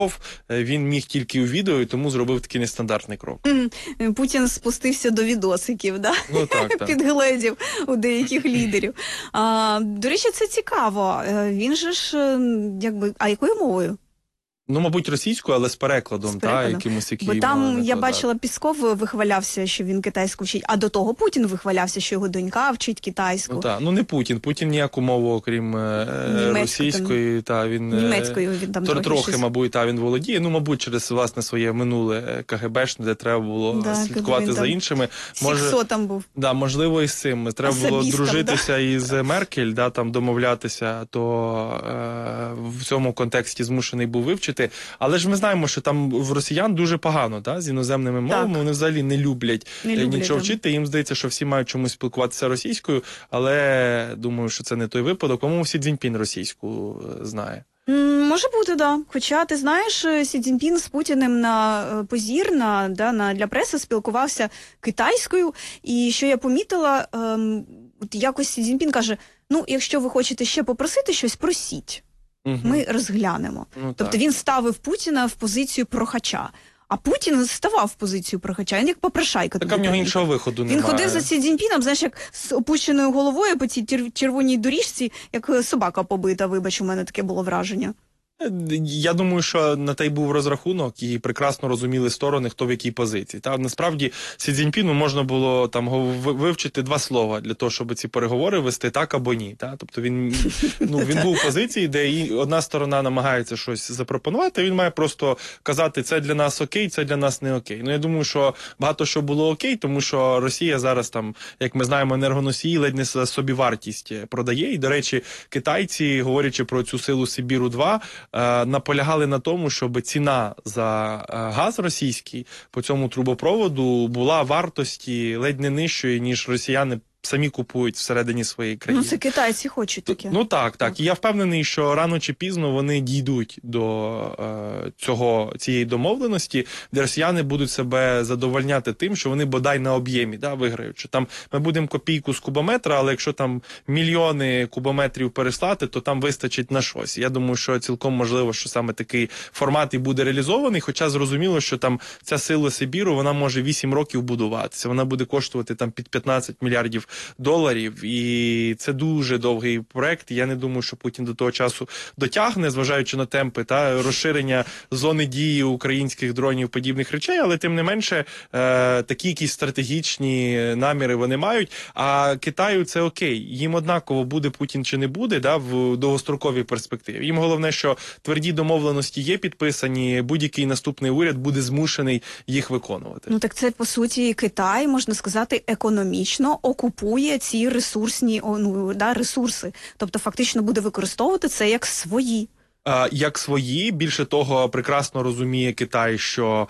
він міг тільки у відео, і тому зробив такий нестандартний крок. Путін спустився до відосиків, да? Ну, так. Підгледів у деяких лідерів. До речі, це цікаво. Він же ж, якби, а якою мовою? Ну, мабуть, російською, але з перекладом, якимось, який... Бо там, я бачила, Пісков вихвалявся, що він китайську вчить, а до того Путін вихвалявся, що його донька вчить китайську. Ну, так. Ну, не Путін. Путін ніяку мову, окрім російської, він... Німецькою він там трохи, мабуть, він володіє. Ну, мабуть, через, власне, своє минуле КГБшне, де треба було слідкувати за іншими. Сіксо там був. Да, можливо, і з цим. Треба було дружитися із Меркель, там домовлятися, то в цьому контексті змушений був вивчити. Але ж ми знаємо, що там в росіян дуже погано з іноземними мовами, вони взагалі не люблять нічого вчити, їм здається, що всі мають чомусь спілкуватися російською, але думаю, що це не той випадок, по-моєму, Сі Цзіньпін російську знає. Може бути, да. Хоча, ти знаєш, Сі Цзіньпін з Путіним на позір, для преси спілкувався китайською, і що я помітила, якось Сі Цзіньпін каже, ну, якщо ви хочете ще попросити щось, просіть. Ми розглянемо. Тобто він ставив Путіна в позицію прохача. А Путін ставав в позицію прохача, він як попрошайка. Так, в нього іншого виходу немає. Він ходив за Сі Цзіньпіном, знаєш, як з опущеною головою по цій червоній доріжці, як собака побита, вибач, у мене таке було враження. Я думаю, що на те й був розрахунок, і прекрасно розуміли сторони, хто в якій позиції. Насправді, Сі Цзіньпіну можна було вивчити 2 слова для того, щоб ці переговори вести так або ні. Тобто він був в позиції, де одна сторона намагається щось запропонувати, він має просто казати, це для нас окей, це для нас не окей. Я думаю, що багато що було окей, тому що Росія зараз, як ми знаємо, енергоносії ледь не за собівартість продає. І, до речі, китайці, говорячи про цю силу Сибіру-2, наполягали на тому, щоб ціна за газ російський по цьому трубопроводу була вартості ледь не нижчої, ніж росіяни самі купують всередині своєї країни. Ну, це китайці хочуть таке. Ну, так. І я впевнений, що рано чи пізно вони дійдуть до цієї домовленості, де росіяни будуть себе задовольняти тим, що вони бодай на об'ємі виграють. Що там ми будемо копійку з кубометра, але якщо там мільйони кубометрів переслати, то там вистачить на щось. Я думаю, що цілком можливо, що саме такий формат і буде реалізований, хоча зрозуміло, що там ця сила Сибіру, вона може 8 років будуватися. Вона буде коштувати там під 15 мільярдів доларів, і це дуже довгий проект. Я не думаю, що Путін до того часу дотягне, зважаючи на темпи та розширення зони дії українських дронів, подібних речей, але тим не менше такі якісь стратегічні наміри вони мають. А Китаю це окей. Їм однаково буде Путін чи не буде в довгостроковій перспективі. Їм головне, що тверді домовленості є підписані, будь-який наступний уряд буде змушений їх виконувати. Ну так це, по суті, Китай, можна сказати, економічно окупує ці ресурсні ресурси. Тобто фактично буде використовувати це як свої. Як свої, більше того, прекрасно розуміє Китай, що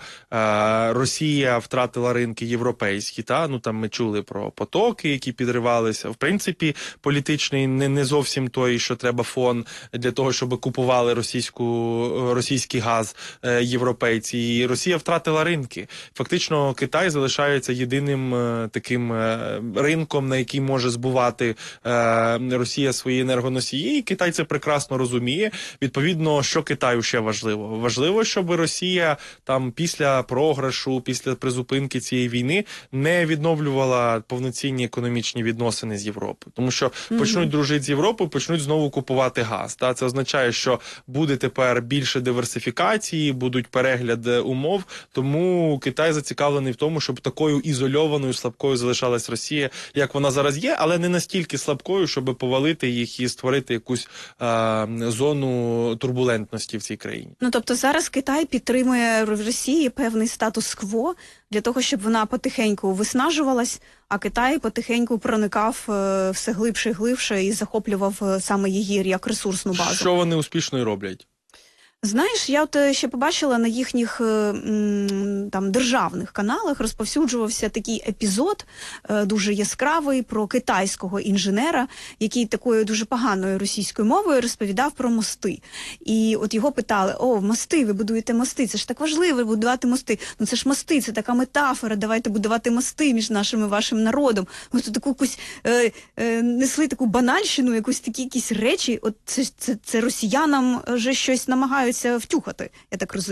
Росія втратила ринки європейські, там ми чули про потоки, які підривалися. В принципі, політичний не зовсім той, що треба фон для того, щоб купували російський газ європейці. І Росія втратила ринки. Фактично, Китай залишається єдиним таким ринком, на який може збувати Росія свої енергоносії. І Китай це прекрасно розуміє. Відповідно, що Китаю ще важливо? Важливо, щоб Росія після програшу, після призупинки цієї війни не відновлювала повноцінні економічні відносини з Європою. Тому що почнуть дружити з Європою, почнуть знову купувати газ. Це означає, що буде тепер більше диверсифікації, будуть перегляд умов. Тому Китай зацікавлений в тому, щоб такою ізольованою, слабкою залишалась Росія, як вона зараз є, але не настільки слабкою, щоб повалити їх і створити якусь зону турбулентності в цій країні. Ну, тобто зараз Китай підтримує в Росії певний статус-кво для того, щоб вона потихеньку виснажувалась, а Китай потихеньку проникав все глибше і глибше і захоплював саме її як ресурсну базу. Що вони успішно і роблять? Знаєш, я ще побачила на їхніх державних каналах розповсюджувався такий епізод дуже яскравий про китайського інженера, який такою дуже поганою російською мовою розповідав про мости. І от його питали: мости, ви будуєте мости, це ж так важливо будувати мости. Ну це ж мости, це така метафора, давайте будувати мости між нашим і вашим народом. Ми тут таку якусь несли таку банальщину, якісь речі, це росіянам вже щось намагаються намагаються втюхати, я так розумію.